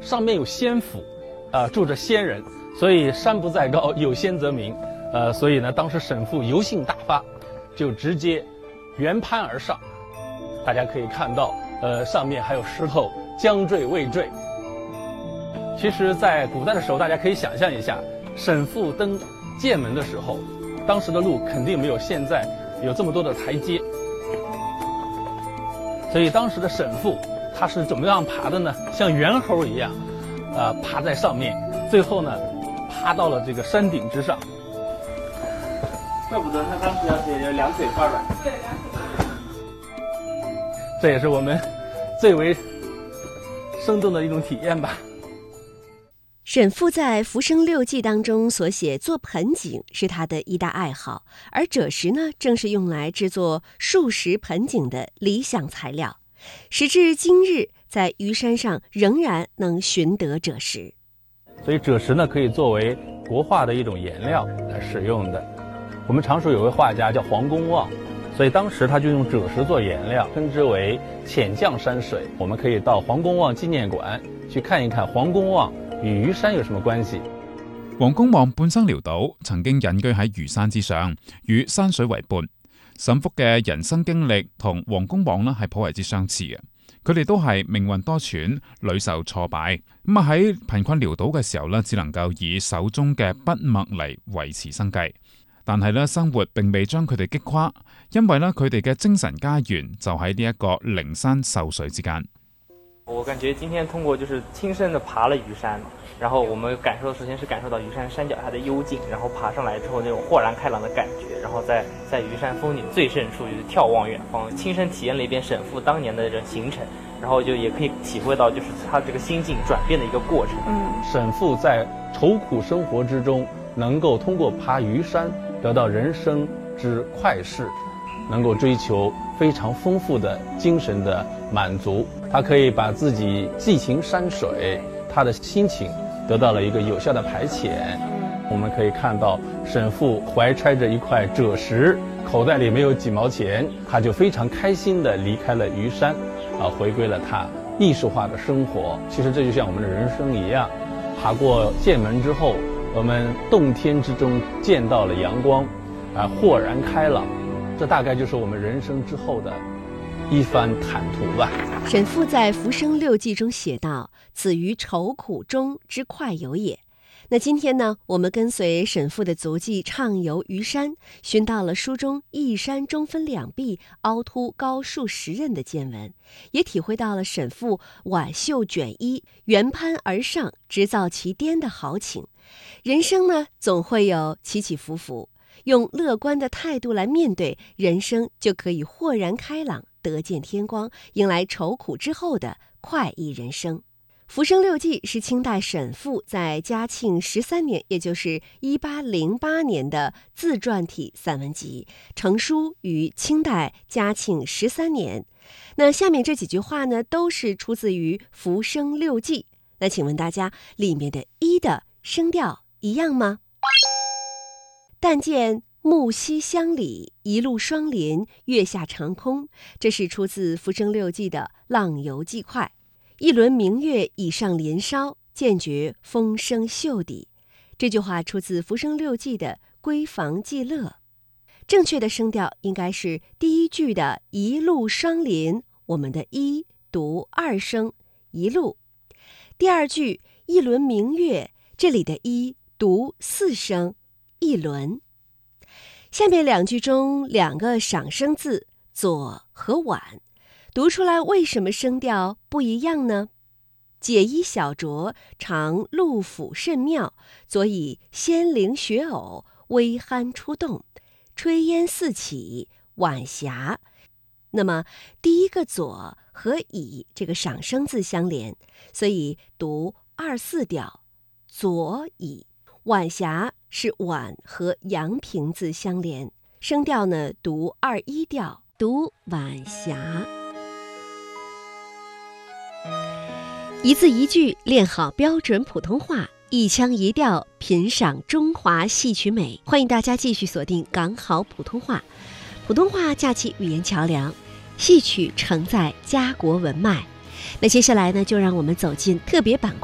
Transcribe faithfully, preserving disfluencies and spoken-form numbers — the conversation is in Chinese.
上面有仙府，呃，住着仙人，所以山不在高，有仙则名。呃，所以呢，当时沈复由性大发，就直接原攀而上。大家可以看到，呃，上面还有石头将坠未坠。其实，在古代的时候，大家可以想象一下，沈复登剑门的时候，当时的路肯定没有现在有这么多的台阶。所以当时的沈复他是怎么样爬的呢？像猿猴一样，呃，爬在上面，最后呢，爬到了这个山顶之上。 怪不得他当时要写两腿发软。对，两腿。 这也是我们最为生动的一种体验吧。 沈复在《浮生六记》当中所写做盆景是他的一大爱好，而赭石呢，正是用来制作数十盆景的理想材料。时至今日，在虞山上仍然能寻得赭石。 所以赭石呢，可以作为国画的一种颜料来使用的。我们常说有位画家叫黄公望，所以当时他就用赭石做颜料，称之为浅绛山水。我们可以到黄公望纪念馆去看一看黄公望與虞山有什麼關係？ 黃公望半生潦倒，曾經隱居喺虞山之上，與山水為伴。沈復嘅人生經歷同黃公望呢係頗為之相似嘅，佢哋都係命運多舛，屢受挫敗。咁啊喺貧困潦倒嘅時候呢，只能夠以手中嘅筆墨嚟維持生計。但係呢，生活並未將佢哋擊垮，因為呢，佢哋嘅精神家園就喺呢一個靈山秀水之間。 我感觉今天通过就是亲身的爬了虞山，然后我们感受首先是感受到虞山山脚下的幽静，然后爬上来之后那种豁然开朗的感觉，然后在在虞山峰顶最胜处就是眺望远方，亲身体验了一遍沈复当年的这行程，然后就也可以体会到就是他这个心境转变的一个过程。 嗯，沈复在愁苦生活之中，能够通过爬虞山得到人生之快事，能够追求非常丰富的精神的满足。他可以把自己寄情山水，他的心情得到了一个有效的排遣。我们可以看到沈复怀揣着一块赭石，口袋里没有几毛钱，他就非常开心地离开了虞山，啊，回归了他艺术化的生活。其实这就像我们的人生一样，爬过剑门之后，我们洞天之中见到了阳光，啊，豁然开朗。这大概就是我们人生之后的一番坦途吧。 沈复在《浮生六记》中写道：“此于愁苦中之快游也。”那今天呢，我们跟随沈复的足迹畅游虞山，寻到了书中一山中分两壁，凹凸高数十仞的见闻，也体会到了沈复挽袖卷衣，原攀而上，直造其巅的豪情。人生呢，总会有起起伏伏。用乐观的态度来面对人生，就可以豁然开朗，得见天光，迎来愁苦之后的快意人生。《浮生六记》是清代沈复在嘉庆十三年，也就是一八零八年的自传体散文集，成书于清代嘉庆十三年。那下面这几句话呢，都是出自于《浮生六记》。那请问大家，里面的一的声调一样吗？但见木溪乡里，一路霜林，月下长空，这是出自《浮生六记》的浪游记快。一轮明月已上林梢，渐觉风生袖底。这句话出自《浮生六记》的闺房记乐。正确的声调应该是第一句的一路霜林，我们的一读二声一路；第二句一轮明月，这里的一读四声一轮。下面两句中两个赏声字左和晚，读出来为什么声调不一样呢？解衣小酌，常陆府甚妙，左以仙灵雪偶，微酣出动，炊烟四起，晚霞。那么第一个左和以这个赏声字相连，所以读二四调，左以。晚霞是晚和阳平字相连，声调呢读二一调，读晚霞。一字一句练好标准普通话，一腔一调品赏中华戏曲美。欢迎大家继续锁定港好普通话，普通话架起语言桥梁，戏曲承载家国文脉。那接下来呢，就让我们走进特别板块。